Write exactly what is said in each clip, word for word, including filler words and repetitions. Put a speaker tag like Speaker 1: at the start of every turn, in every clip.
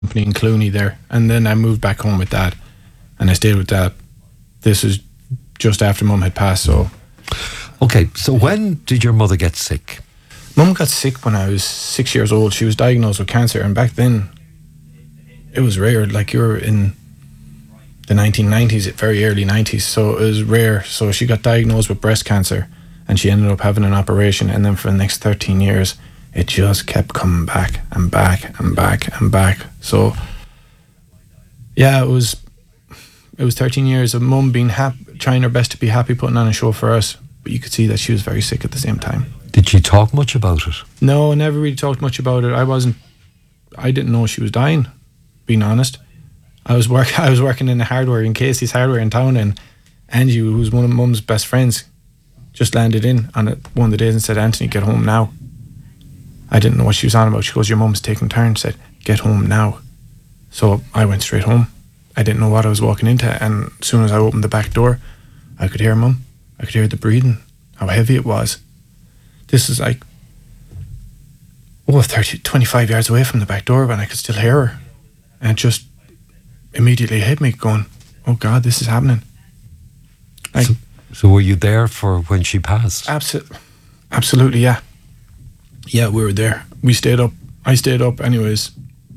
Speaker 1: company in Clooney there, and then I moved back home with Dad, and I stayed with Dad. This was just after Mum had passed. So,
Speaker 2: okay. So when did your mother get sick?
Speaker 1: Mum got sick when I was six years old. She was diagnosed with cancer, and back then, it was rare. Like, you were in the nineteen nineties, very early nineties, so it was rare. So she got diagnosed with breast cancer, and she ended up having an operation, and then for the next thirteen years, it just kept coming back and back and back and back. So, yeah, it was it was thirteen years of Mum being happy, trying her best to be happy, putting on a show for us, but you could see that she was very sick at the same time.
Speaker 2: Did she talk much about it?
Speaker 1: No, I never really talked much about it. I wasn't, I didn't know she was dying, being honest. I was work, I was working in the hardware, in Casey's Hardware in town, and Angie, who was one of Mum's best friends, just landed in on it one of the days and said, "Anthony, get home now." I didn't know what she was on about. She goes, "Your mum's taking turns," said, "Get home now." So I went straight home. I didn't know what I was walking into, and as soon as I opened the back door, I could hear Mum. I could hear the breathing, how heavy it was. This is like, oh, thirty, twenty-five yards away from the back door, but I could still hear her. And it just immediately hit me going, oh God, this is happening. Like,
Speaker 2: so, so were you there for when she passed?
Speaker 1: Absolutely, absolutely, yeah. Yeah, we were there. We stayed up. I stayed up anyways.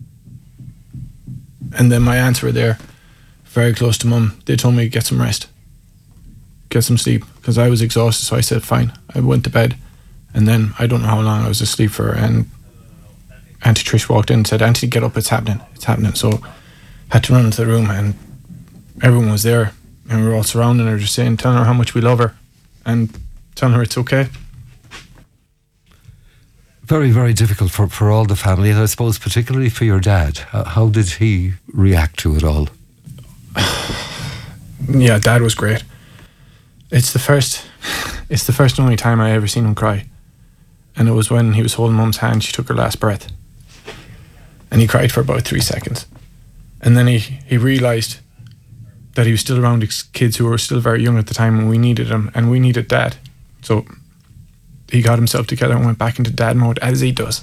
Speaker 1: And then my aunts were there, very close to Mum. They told me, get some rest, get some sleep, because I was exhausted. So I said, fine. I went to bed. And then I don't know how long I was asleep for. And Auntie Trish walked in and said, "Auntie, get up, it's happening, it's happening." So I had to run into the room, and everyone was there. And we were all surrounding her, just saying, telling her how much we love her and telling her it's okay.
Speaker 2: Very, very difficult for, for all the family, and I suppose particularly for your dad. How, how did he react to it all?
Speaker 1: Yeah, Dad was great. It's the first, it's the first and only time I ever seen him cry. And it was when he was holding Mum's hand, she took her last breath. And he cried for about three seconds. And then he, he realised that he was still around his kids who were still very young at the time, and we needed him, and we needed Dad. So he got himself together and went back into Dad mode, as he does.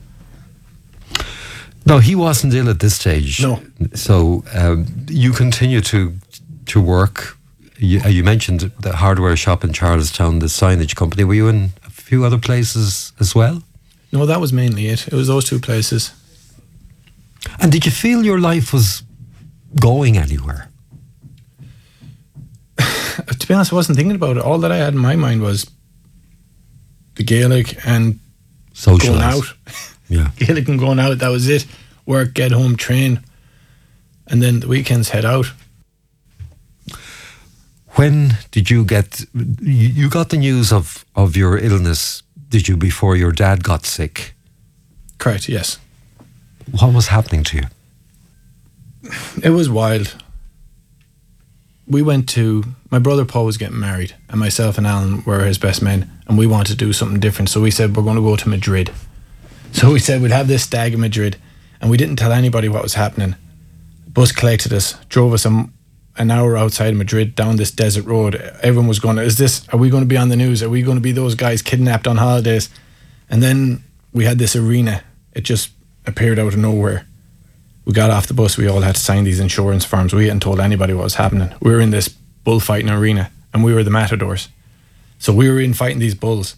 Speaker 2: No, he wasn't ill at this stage.
Speaker 1: No.
Speaker 2: So um, you continue to to work. You, uh, you mentioned the hardware shop in Charlestown, the signage company. Were you in a few other places as well?
Speaker 1: No, that was mainly it. It was those two places.
Speaker 2: And did you feel your life was going anywhere?
Speaker 1: To be honest, I wasn't thinking about it. All that I had in my mind was the Gaelic and
Speaker 2: Socialise.
Speaker 1: going out.
Speaker 2: Yeah.
Speaker 1: Gaelic and going out, that was it. Work, get home, train, and then the weekends head out.
Speaker 2: When did you get, you got the news of, of your illness, did you, before your dad got sick?
Speaker 1: Correct, yes.
Speaker 2: What was happening to you?
Speaker 1: It was wild. We went to, my brother Paul was getting married, and myself and Alan were his best men, and we wanted to do something different. So we said, we're going to go to Madrid. So we said we'd have this stag in Madrid, and we didn't tell anybody what was happening. The bus collected us, drove us a, an hour outside Madrid down this desert road. Everyone was going, is this, are we going to be on the news? Are we going to be those guys kidnapped on holidays? And then we had this arena. It just appeared out of nowhere. We got off the bus, we all had to sign these insurance forms. We hadn't told anybody what was happening. We were in this bullfighting arena, and we were the matadors. So we were in fighting these bulls.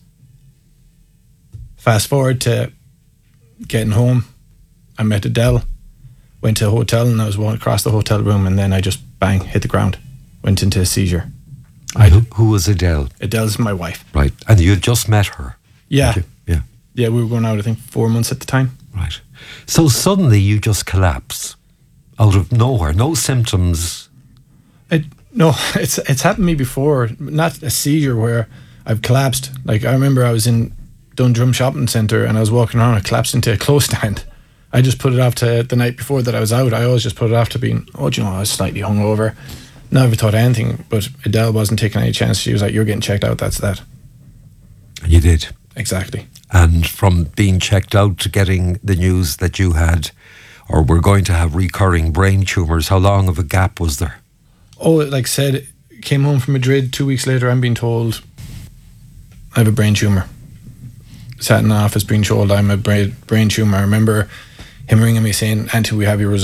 Speaker 1: Fast forward to getting home, I met Adele, went to a hotel, and I was walking across the hotel room, and then I just, bang, hit the ground, went into a seizure.
Speaker 2: I, who, who was Adele?
Speaker 1: Adele's my wife.
Speaker 2: Right, and you had just met her?
Speaker 1: Yeah.
Speaker 2: Yeah.
Speaker 1: Yeah, we were going out, I think, four months at the time.
Speaker 2: Right. So suddenly you just collapse out of nowhere, no symptoms.
Speaker 1: It, no, it's it's happened to me before, not a seizure where I've collapsed. Like, I remember I was in Dundrum Shopping Centre and I was walking around, I collapsed into a clothes stand. I just put it off to the night before that I was out. I always just put it off to being, oh, do you know, I was slightly hungover. Never thought anything, but Adele wasn't taking any chance. She was like, you're getting checked out, that's that.
Speaker 2: And you did.
Speaker 1: Exactly.
Speaker 2: And from being checked out to getting the news that you had, or were going to have recurring brain tumours, how long of a gap was there?
Speaker 1: Oh, like I said, came home from Madrid, two weeks later, I'm being told I have a brain tumour. Sat in the office being told I'm a brain, brain tumour. I remember him ringing me saying, "Auntie, we have your